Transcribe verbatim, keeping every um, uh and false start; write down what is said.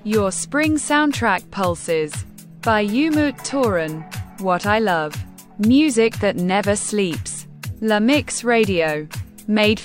Your spring soundtrack pulses. By Umut Toran. What I love. Music that never sleeps. La Mix Radio. Made